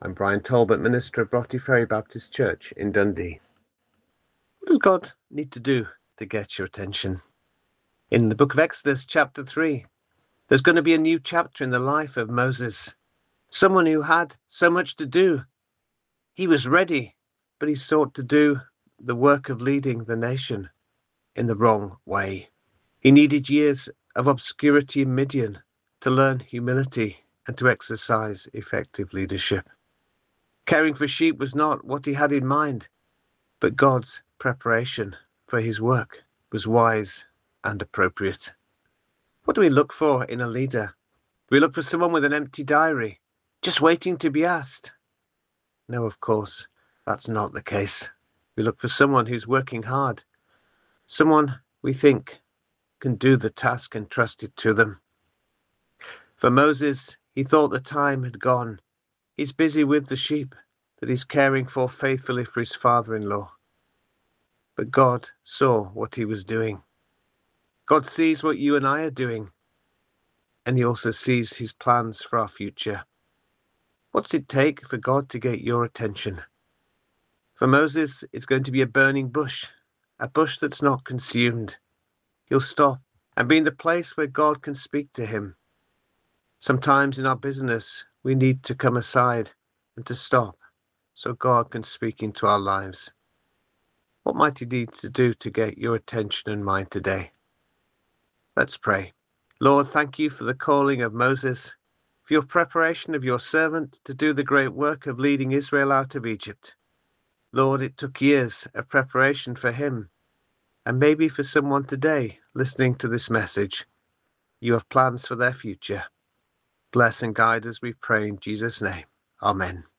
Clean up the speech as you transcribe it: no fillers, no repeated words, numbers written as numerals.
I'm Brian Talbot, minister of Broughty Ferry Baptist Church in Dundee. What does God need to do to get your attention? In the book of Exodus, chapter 3, there's going to be a new chapter in the life of Moses, someone who had so much to do. He was ready, but he sought to do the work of leading the nation in the wrong way. He needed years of obscurity in Midian to learn humility and to exercise effective leadership. Caring for sheep was not what he had in mind, but God's preparation for his work was wise and appropriate. What do we look for in a leader? We look for someone with an empty diary, just waiting to be asked. No, of course, that's not the case. We look for someone who's working hard, someone we think can do the task entrusted to them. For Moses, he thought the time had gone. He's busy with the sheep that he's caring for faithfully for his father-in-law. But God saw what he was doing. God sees what you and I are doing, and he also sees his plans for our future. What's it take for God to get your attention? For Moses, it's going to be a burning bush, a bush that's not consumed. He'll stop and be in the place where God can speak to him. Sometimes in our business, we need to come aside and to stop so God can speak into our lives. What might he need to do to get your attention and mine today? Let's pray. Lord, thank you for the calling of Moses, for your preparation of your servant to do the great work of leading Israel out of Egypt. Lord, it took years of preparation for him, and maybe for someone today listening to this message, you have plans for their future. Bless and guide as we pray in Jesus' name. Amen.